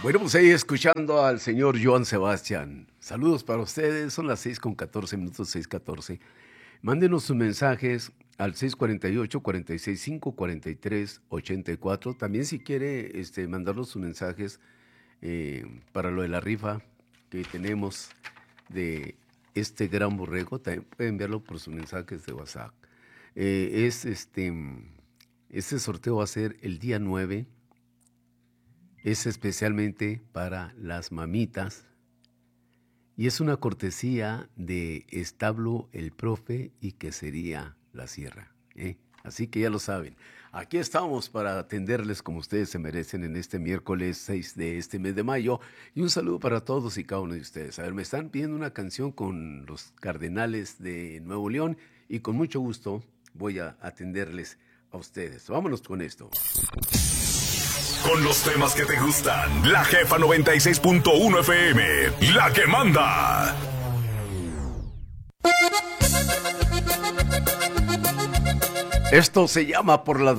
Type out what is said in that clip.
Bueno, pues ahí escuchando al señor Joan Sebastián. Saludos para ustedes, son las 6:14, 6:14. Mándenos sus mensajes al 648-465-4384. También si quiere mandarnos sus mensajes para lo de la rifa que tenemos de este gran borrego, también pueden enviarlo por sus mensajes de WhatsApp. Este sorteo va a ser el día 9. Es especialmente para las mamitas y es una cortesía de Establo El Profe y Quesería La Sierra. Así que ya lo saben. Aquí estamos para atenderles como ustedes se merecen en este miércoles 6 de este mes de mayo. Y un saludo para todos y cada uno de ustedes. A ver, me están pidiendo una canción con los Cardenales de Nuevo León y con mucho gusto voy a atenderles a ustedes. Vámonos con esto. Con los temas que te gustan, la Jefa 96.1 FM, la que manda. Esto se llama Por las